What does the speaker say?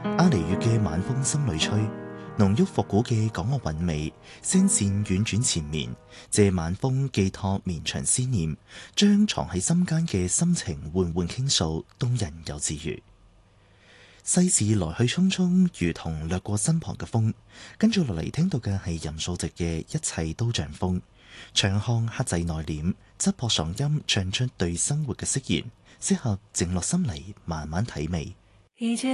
阿離月嘅晚風心裏吹，濃郁復古嘅港樂韻味，聲線婉轉纏綿，借晚風寄託綿長思念，將藏喺心間嘅心情緩緩傾訴，動人又治愈。世事來去匆匆，如同掠過身旁嘅風。跟住落嚟聽到嘅係任素汐嘅一切都像風，長腔克制內斂，質樸爽音唱出對生活嘅釋然，適合靜落心嚟慢慢體味。